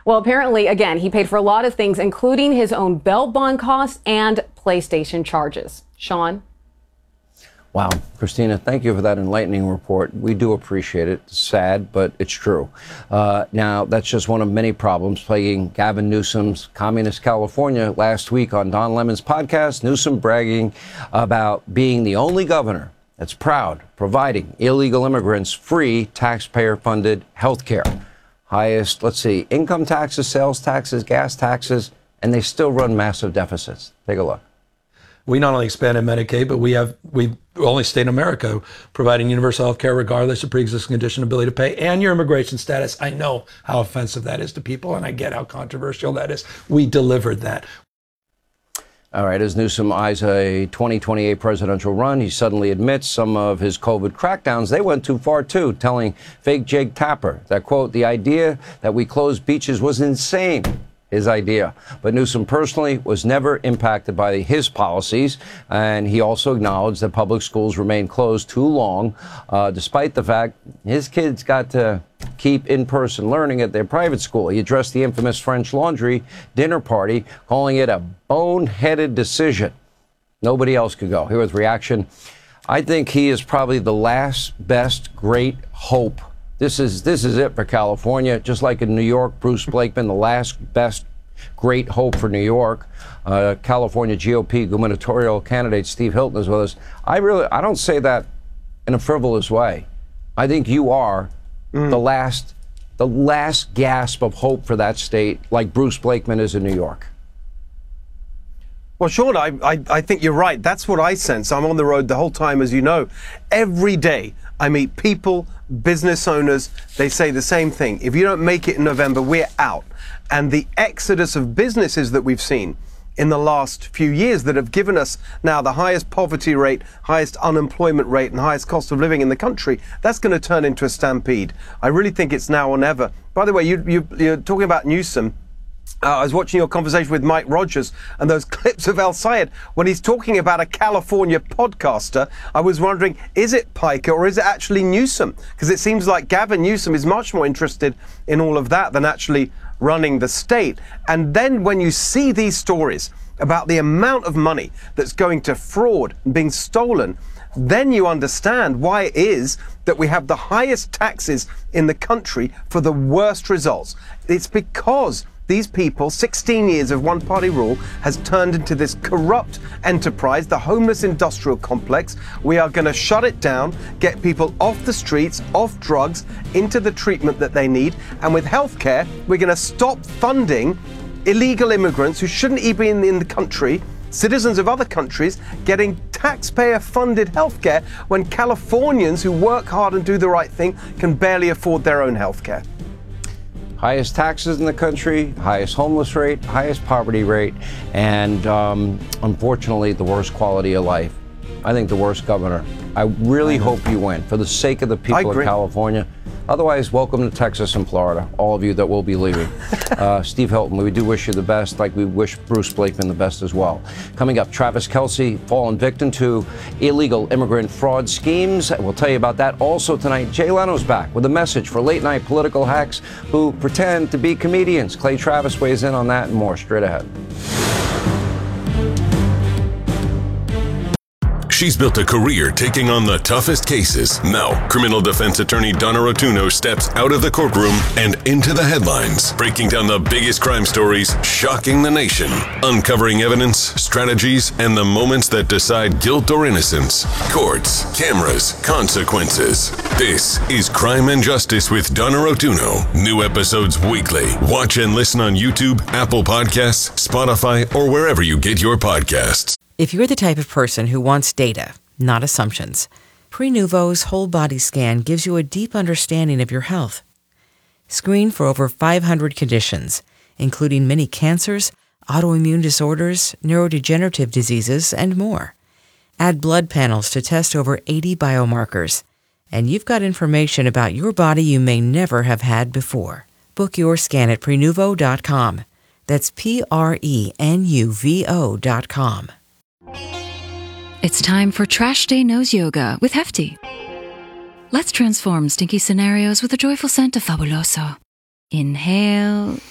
Well, apparently, again, he paid for a lot of things, including his own bail bond costs and PlayStation charges. Sean? Wow. Christina, thank you for that enlightening report. We do appreciate it. It's sad, but it's true. Now, that's just one of many problems plaguing Gavin Newsom's communist California. Last week on Don Lemon's podcast, Newsom bragging about being the only governor that's proud, providing illegal immigrants free taxpayer-funded health care. Highest, income taxes, sales taxes, gas taxes, and they still run massive deficits. Take a look. We not only expanded Medicaid, but we've only state in America providing universal health care regardless of pre-existing condition, ability to pay, and your immigration status. I know how offensive that is to people, and I get how controversial that is. We delivered that. All right, as Newsom eyes a 2028 presidential run, he suddenly admits some of his COVID crackdowns, they went too far, too, telling fake Jake Tapper that, quote, the idea that we close beaches was insane. His idea. But Newsom personally was never impacted by his policies, and he also acknowledged that public schools remain closed too long, despite the fact his kids got to keep in-person learning at their private school. He addressed the infamous French Laundry dinner party, calling it a boneheaded decision. Nobody else could go. Here with reaction. I think he is probably the last best great hope. This is it for California. Just like in New York, Bruce Blakeman, the last best great hope for New York. California GOP gubernatorial candidate Steve Hilton is with us. I don't say that in a frivolous way. I think you are the last gasp of hope for that state, like Bruce Blakeman is in New York. Well, Sean, I think you're right. That's what I sense. I'm on the road the whole time, as you know. Every day I meet people, business owners. They say the same thing. If you don't make it in November, we're out. And the exodus of businesses that we've seen in the last few years that have given us now the highest poverty rate, highest unemployment rate, and highest cost of living in the country, that's going to turn into a stampede. I really think it's now or never. By the way, you're talking about Newsom. I was watching your conversation with Mike Rogers and those clips of El Sayed when he's talking about a California podcaster. I was wondering, is it Piker or is it actually Newsom? Because it seems like Gavin Newsom is much more interested in all of that than actually running the state. And then when you see these stories about the amount of money that's going to fraud and being stolen, then you understand why it is that we have the highest taxes in the country for the worst results. It's because these people, 16 years of one-party rule has turned into this corrupt enterprise, the homeless industrial complex. We are going to shut it down, get people off the streets, off drugs, into the treatment that they need. And with healthcare, we're going to stop funding illegal immigrants who shouldn't even be in the country, citizens of other countries, getting taxpayer-funded healthcare when Californians who work hard and do the right thing can barely afford their own healthcare. Highest taxes in the country, highest homeless rate, highest poverty rate, and unfortunately, the worst quality of life. I think the worst governor. I really hope you win for the sake of the people of California. Otherwise, welcome to Texas and Florida, all of you that will be leaving. Steve Hilton, we do wish you the best, like we wish Bruce Blakeman the best as well. Coming up, Travis Kelce, fallen victim to illegal immigrant fraud schemes. We'll tell you about that. Also tonight, Jay Leno's back with a message for late-night political hacks who pretend to be comedians. Clay Travis weighs in on that and more straight ahead. She's built a career taking on the toughest cases. Now, criminal defense attorney Donna Rotuno steps out of the courtroom and into the headlines, breaking down the biggest crime stories shocking the nation, uncovering evidence, strategies, and the moments that decide guilt or innocence. Courts, cameras, consequences. This is Crime and Justice with Donna Rotuno. New episodes weekly. Watch and listen on YouTube, Apple Podcasts, Spotify, or wherever you get your podcasts. If you're the type of person who wants data, not assumptions, Prenuvo's whole body scan gives you a deep understanding of your health. Screen for over 500 conditions, including many cancers, autoimmune disorders, neurodegenerative diseases, and more. Add blood panels to test over 80 biomarkers, and you've got information about your body you may never have had before. Book your scan at Prenuvo.com. That's Prenuvo.com. It's time for Trash Day Nose Yoga with Hefty. Let's transform stinky scenarios with a joyful scent of Fabuloso. Inhale,